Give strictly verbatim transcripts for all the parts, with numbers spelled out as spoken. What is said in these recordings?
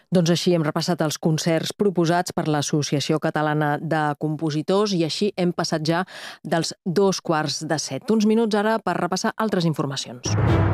Doncs així hem repassat els concerts proposats per l'Associació Catalana de Compositors i així hem passat ja dels dos quarts de set. Uns minuts ara per repassar altres informacions.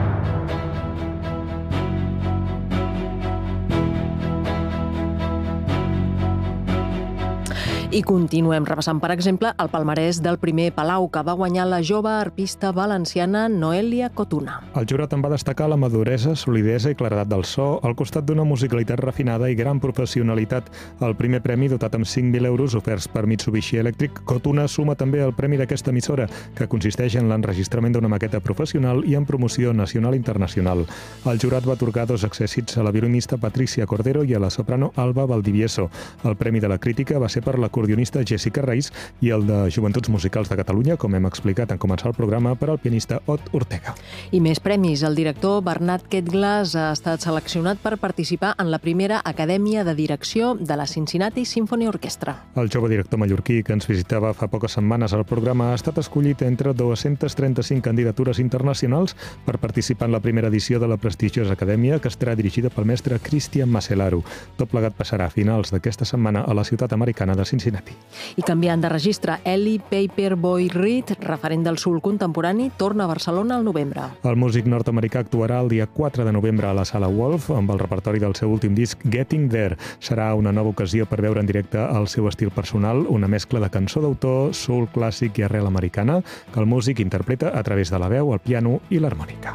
I continuem repassant, per exemple, el palmarès del primer Palau, que va guanyar la jove arpista valenciana Noelia Cotuna. El jurat en va destacar la maduresa, solidesa i claredat del so, al costat d'una musicalitat refinada i gran professionalitat. El primer premi, dotat amb cinc mil euros oferts per Mitsubishi Electric, Cotuna suma també el premi d'aquesta emissora, que consisteix en l'enregistrament d'una maqueta professional i en promoció nacional i internacional. El jurat va atorgar dos accèssits a la violinista Patricia Cordero i a la soprano Alba Valdivieso. El premi de la crítica va ser per la l'acordeonista Jessica Reis i el de Joventuts Musicals de Catalunya, com hem explicat en començar el programa, per al pianista Ot Ortega. I més premis. El director Bernat Ketglas ha estat seleccionat per participar en la primera Acadèmia de Direcció de la Cincinnati Symphony Orchestra. El jove director mallorquí, que ens visitava fa poques setmanes al programa, ha estat escollit entre dos-centes trenta-cinc candidatures internacionals per participar en la primera edició de la prestigiosa acadèmia, que estarà dirigida pel mestre Cristian Maselaru. Tot plegat passarà a finals d'aquesta setmana a la ciutat americana de Cincinnati. I canviant de registre, Ellie Paperboy Reed, referent del soul contemporani, torna a Barcelona al novembre. El músic nord-americà actuarà el dia quatre de novembre a la Sala Wolf amb el repertori del seu últim disc Getting There. Serà una nova ocasió per veure en directe el seu estil personal, una mescla de cançó d'autor, soul clàssic i arrel americana, que el músic interpreta a través de la veu, el piano i l'harmònica.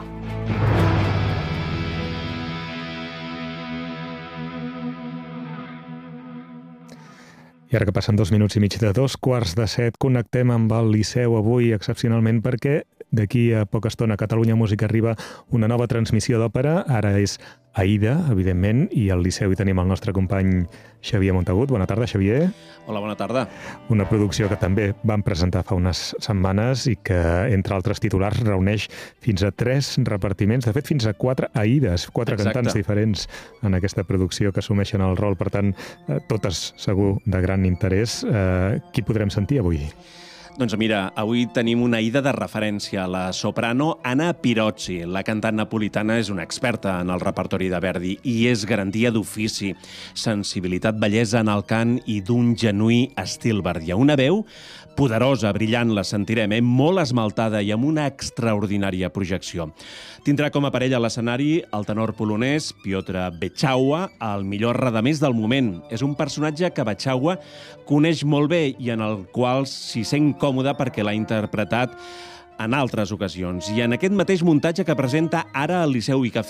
I ara que passen dos minuts i mig de dos quarts de set, connectem amb el Liceu avui excepcionalment perquè d'aquí a poca estona a Catalunya Música arriba una nova transmissió d'òpera. Ara és Aida, evidentment, i al Liceu hi tenim el nostre company Xavier Montagut. Bona tarda, Xavier. Hola, bona tarda. Una producció que també vam presentar fa unes setmanes i que, entre altres titulars, reuneix fins a tres repartiments, de fet, fins a quatre Aides, quatre Exacte. cantants diferents en aquesta producció que assumeixen el rol. Per tant, totes segur de gran interès. Eh, qui podrem sentir avui? Doncs mira, avui tenim una Aida de referència, la soprano Anna Pirozzi. La cantant napolitana és una experta en el repertori de Verdi i és garantia d'ofici, sensibilitat, bellesa en el cant i d'un genuí estil verdià. Una veu poderosa, brillant, la sentirem, eh? Molt esmaltada i amb una extraordinària projecció. Tindrà com a parella a l'escenari el tenor polonès Piotr Beczała, el millor redemés del moment. És un personatge que Beczała coneix molt bé i en el qual s'hi sent còmode perquè l'ha interpretat en altres ocasions. I en aquest mateix muntatge que presenta ara al Liceu i que